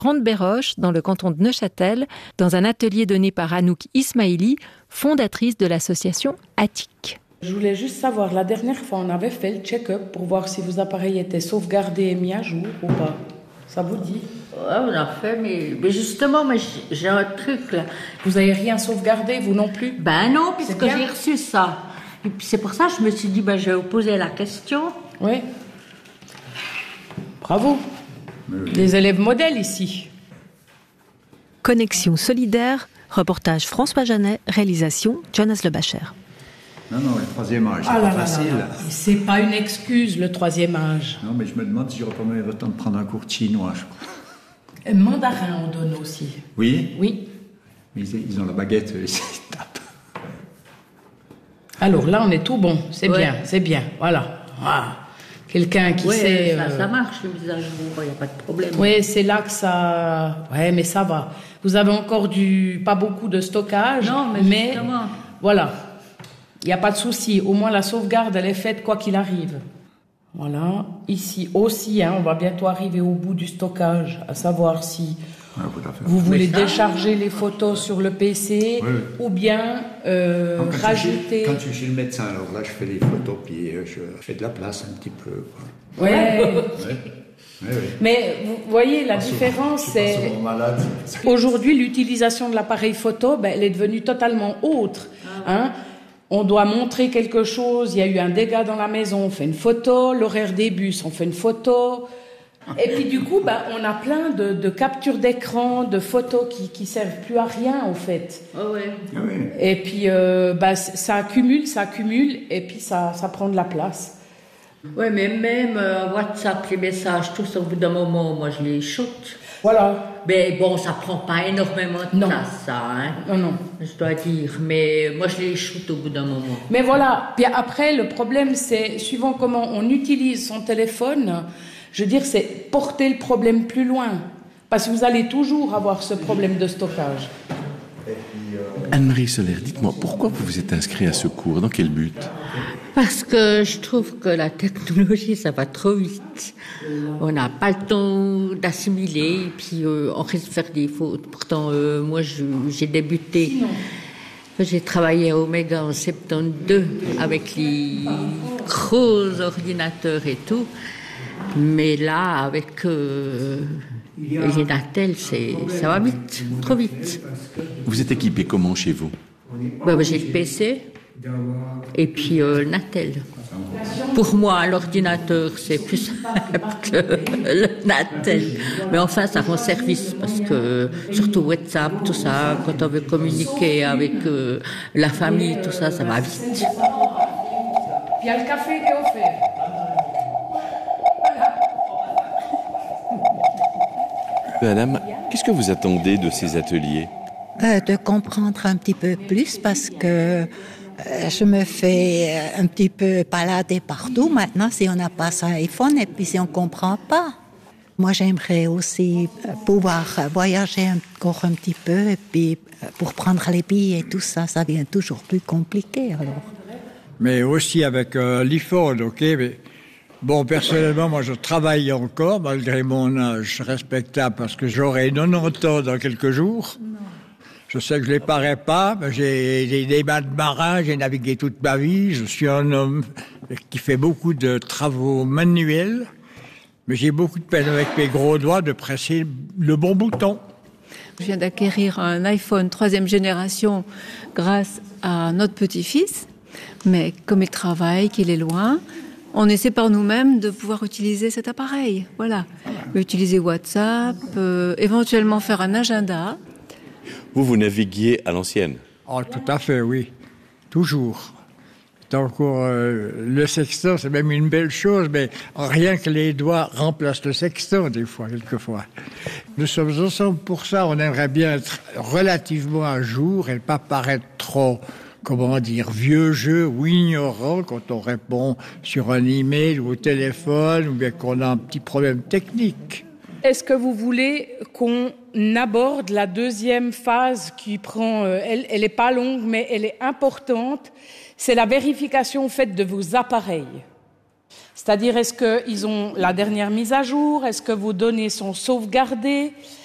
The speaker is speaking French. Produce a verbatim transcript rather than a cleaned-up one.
Rande-Béroche, dans le canton de Neuchâtel, dans un atelier donné par Anouk Ismaili, fondatrice de l'association Attic. Je voulais juste savoir, la dernière fois, on avait fait le check-up pour voir si vos appareils étaient sauvegardés et mis à jour ou pas. Ça vous dit? Ouais, on a fait, mais, mais justement, mais j'ai un truc là. Vous n'avez rien sauvegardé, vous non plus? Ben non, puisque j'ai reçu ça. Et puis c'est pour ça que je me suis dit, ben, je vais vous poser la question. Oui. Bravo. Oui. Des élèves modèles ici. Connexion solidaire, reportage François Janet, réalisation Jonas Lebacher. Non, non, le troisième âge, c'est ah pas là facile. Là là. C'est pas une excuse, le troisième âge. Non, mais je me demande si j'aurais pas même le temps de prendre un cours de chinois, je crois. Un mandarin, on donne aussi. Oui? Oui. Mais ils, ils ont la baguette, ils tapent. Alors là, on est tout bon. C'est ouais. bien, c'est bien. Voilà. Ah. Quelqu'un qui ouais, sait... Ça, euh... ça marche, le mise à jour, il n'y a pas de problème. Oui, c'est là que ça... Ouais, mais ça va. Vous avez encore du... pas beaucoup de stockage. Non, mais, mais justement. Voilà. Il n'y a pas de souci. Au moins, la sauvegarde, elle est faite quoi qu'il arrive. Voilà. Ici aussi, hein, on va bientôt arriver au bout du stockage, à savoir si ouais, vous voulez décharger les photos sur le P C oui, oui. ou bien euh, non, quand rajouter... Je, quand je suis chez le médecin, alors là, je fais les photos, puis euh, je fais de la place un petit peu. Quoi. Ouais. ouais. ouais, ouais. Mais vous voyez, la pas différence, souvent, c'est... malade. Aujourd'hui, l'utilisation de l'appareil photo, ben, elle est devenue totalement autre. Ah. Hein. On doit montrer quelque chose, il y a eu un dégât dans la maison, on fait une photo, l'horaire des bus, on fait une photo. Et puis du coup, bah, on a plein de, de captures d'écran, de photos qui qui servent plus à rien en fait. Oh ouais. Oui. Et puis euh, bah, ça accumule, ça accumule, et puis ça, ça prend de la place. Oui, mais même euh, WhatsApp, les messages, tout ça, au bout d'un moment, moi je les shoote. Voilà. Mais bon, ça prend pas énormément de non. place, ça, hein. Non, non. Je dois dire, mais moi je les shoote au bout d'un moment. Mais voilà, puis après, le problème, c'est, suivant comment on utilise son téléphone, je veux dire, c'est porter le problème plus loin. Parce que vous allez toujours avoir ce problème de stockage. Anne-Marie Soler, dites-moi, pourquoi vous vous êtes inscrit à ce cours? Dans quel but? Parce que je trouve que la technologie, ça va trop vite. On n'a pas le temps d'assimiler, et puis euh, on risque de faire des fautes. Pourtant, euh, moi, je, j'ai débuté, Sinon. j'ai travaillé à Omega en soixante-douze avec les gros ordinateurs et tout. Mais là, avec euh, les Natel, c'est, ça va vite, trop vite. Vous êtes équipé comment chez vous? Ben, j'ai le P C. Et puis euh, Natel. Pour moi, l'ordinateur, c'est plus simple que le Natel. Mais enfin, ça rend service parce que, surtout WhatsApp, tout ça, quand on veut communiquer avec euh, la famille, tout ça, ça va vite. Il y a le café qui est offert. Madame, qu'est-ce que vous attendez de ces ateliers? euh, De comprendre un petit peu plus parce que je me fais un petit peu balader partout maintenant si on n'a pas son iPhone et puis si on ne comprend pas. Moi, j'aimerais aussi pouvoir voyager encore un petit peu et puis pour prendre les billets et tout ça, ça devient toujours plus compliqué alors. Mais aussi avec euh, l'iPhone, ok, mais bon, personnellement, moi, je travaille encore malgré mon âge respectable parce que j'aurai quatre-vingt-dix ans dans quelques jours. Non. Je sais que je ne les parais pas, mais j'ai des mains de marin, j'ai navigué toute ma vie. Je suis un homme qui fait beaucoup de travaux manuels, mais j'ai beaucoup de peine avec mes gros doigts de presser le bon bouton. Je viens d'acquérir un iPhone troisième génération grâce à notre petit-fils, mais comme il travaille, qu'il est loin, on essaie par nous-mêmes de pouvoir utiliser cet appareil. Voilà, utiliser WhatsApp, euh, éventuellement faire un agenda. Vous, vous naviguiez à l'ancienne? Oh, tout à fait, oui. Toujours. Donc, euh, le sextant, c'est même une belle chose, mais rien que les doigts remplacent le sextant, des fois, quelquefois. Nous sommes ensemble pour ça. On aimerait bien être relativement à jour et ne pas paraître trop, comment dire, vieux jeu ou ignorant quand on répond sur un email ou au téléphone ou bien qu'on a un petit problème technique. Est-ce que vous voulez qu'on aborde la deuxième phase qui prend, euh, elle, elle est pas longue, mais elle est importante. C'est la vérification faite de vos appareils. C'est-à-dire, est-ce qu'ils ont la dernière mise à jour? Est-ce que vos données sont sauvegardées?